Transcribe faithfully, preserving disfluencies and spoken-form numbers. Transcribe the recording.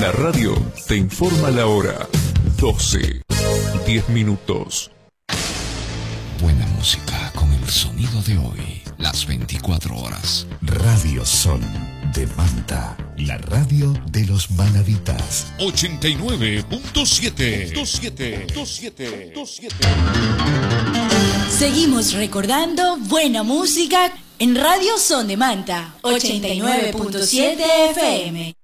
La radio te informa la hora. doce, diez minutos. Buena música con el sonido de hoy. Las veinticuatro horas. Radio Sol de Manta. La radio de los manaditas. ochenta y nueve punto siete. Seguimos recordando buena música en Radio Son de Manta. ochenta y nueve punto siete F M.